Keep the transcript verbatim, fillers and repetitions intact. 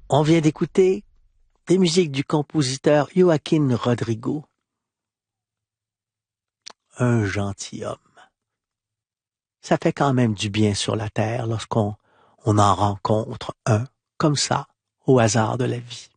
On vient d'écouter des musiques du compositeur Joaquín Rodrigo. Un gentilhomme. Ça fait quand même du bien sur la terre lorsqu'on on en rencontre un comme ça au hasard de la vie.